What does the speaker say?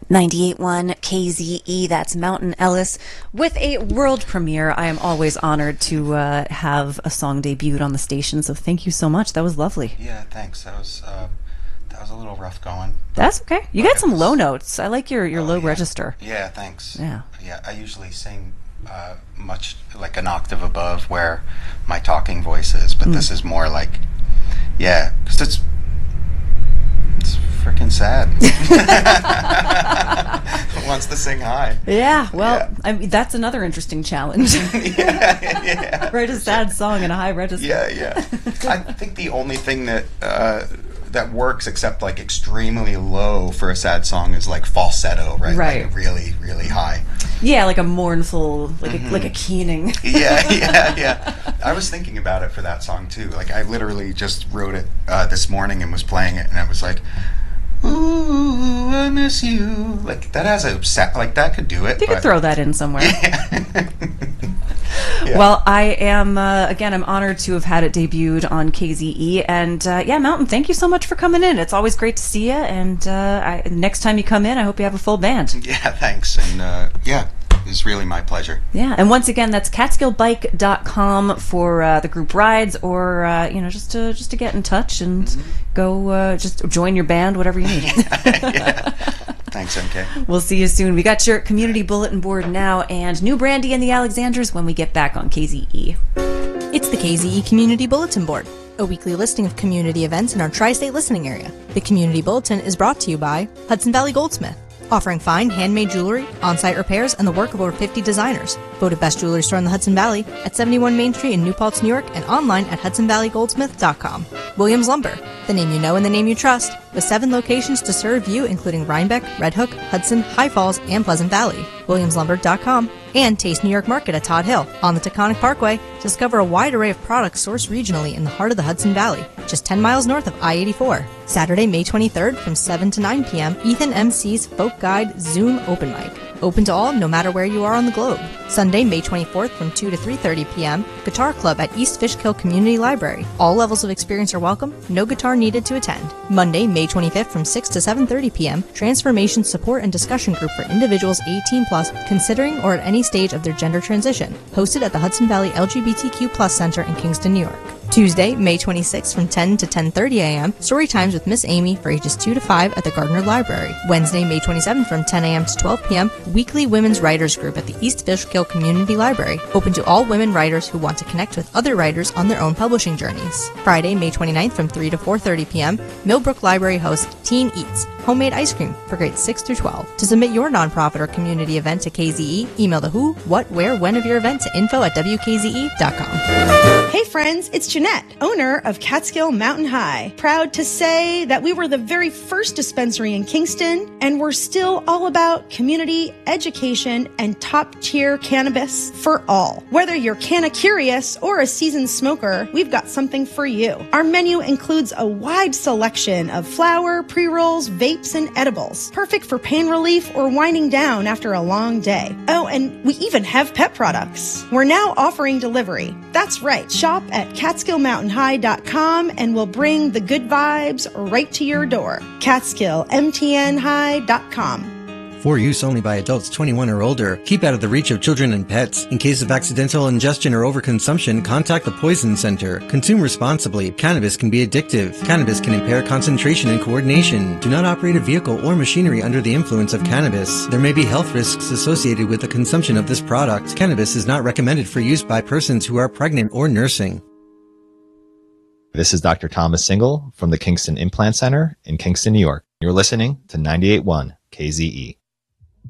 98.1 KZE, that's Mountain Ellis, with a world premiere. I am always honored to have a song debuted on the station, so thank you so much. That was lovely. Yeah, thanks. That was a little rough going. That's okay. You got some low notes. I like your low register. Yeah, thanks. Yeah. Yeah, I usually sing much like an octave above where my talking voice is, but this is more like, yeah, because it's freaking sad. Wants to sing high. Yeah, well, I mean, that's another interesting challenge. Yeah. Write a sad song in a high register. Yeah. I think the only thing that that works, except like extremely low for a sad song, is like falsetto, right? Like really, really high. Yeah, like a mournful, like a keening. Yeah. I was thinking about it for that song too. Like I literally just wrote it this morning and was playing it, and I was like, "Ooh, I miss you." Like that has a like that could do it. You could throw that in somewhere. Yeah. Well, I am again. I'm honored to have had it debuted on KZE, and Mountain, thank you so much for coming in. It's always great to see you, and next time you come in, I hope you have a full band. Yeah, thanks, and it's really my pleasure. Yeah, and once again, that's CatskillBike.com for the group rides, or just to get in touch and go just join your band, whatever you need. Yeah. Thanks, MK. We'll see you soon. We got your community bulletin board now, and New Brandy and the Alexanders when we get back on KZE. It's the KZE Community Bulletin Board, a weekly listing of community events in our tri-state listening area. The Community Bulletin is brought to you by Hudson Valley Goldsmith, offering fine handmade jewelry, on-site repairs, and the work of over 50 designers. Voted best jewelry store in the Hudson Valley at 71 Main Street in New Paltz, New York, and online at hudsonvalleygoldsmith.com. Williams Lumber, the name you know and the name you trust, with 7 locations to serve you, including Rhinebeck, Red Hook, Hudson, High Falls, and Pleasant Valley. WilliamsLumber.com. And Taste New York Market at Todd Hill on the Taconic Parkway. Discover a wide array of products sourced regionally in the heart of the Hudson Valley, just 10 miles north of I-84. Saturday, May 23rd from 7 to 9 p.m., Ethan MC's Folk Guide Zoom Open Mic. Open to all, no matter where you are on the globe. Sunday, May 24th from 2 to 3:30 p.m., Guitar Club at East Fishkill Community Library. All levels of experience are welcome, no guitar needed to attend. Monday, May 25th from 6 to 7:30 p.m., Transformation Support and Discussion Group for individuals 18+, considering or at any stage of their gender transition, hosted at the Hudson Valley LGBTQ+ Center in Kingston, New York. Tuesday, May 26th from 10 to 10:30 a.m., Story Times with Miss Amy for ages 2 to 5 at the Gardner Library. Wednesday, May 27th from 10 a.m. to 12 p.m., Weekly Women's Writers Group at the East Fishkill Community Library, open to all women writers who want to connect with other writers on their own publishing journeys. Friday, May 29th from 3 to 4:30 p.m., Millbrook Library hosts Teen Eats, homemade ice cream for grades 6 through 12. To submit your nonprofit or community event to KZE, email the who, what, where, when of your event to info@wkze.com. Hey friends, it's Jeanette, owner of Catskill Mountain High. Proud to say that we were the very first dispensary in Kingston, and we're still all about community, education, and top-tier cannabis for all. Whether you're canna-curious or a seasoned smoker, we've got something for you. Our menu includes a wide selection of flower, pre-rolls, vapes, and edibles, perfect for pain relief or winding down after a long day. Oh, and we even have pet products. We're now offering delivery. That's right. Shop at CatskillMountainHigh.com and we'll bring the good vibes right to your door. CatskillMTNHigh.com. For use only by adults 21 or older. Keep out of the reach of children and pets. In case of accidental ingestion or overconsumption, contact the Poison Center. Consume responsibly. Cannabis can be addictive. Cannabis can impair concentration and coordination. Do not operate a vehicle or machinery under the influence of cannabis. There may be health risks associated with the consumption of this product. Cannabis is not recommended for use by persons who are pregnant or nursing. This is Dr. Thomas Single from the Kingston Implant Center in Kingston, New York. You're listening to 98.1 KZE.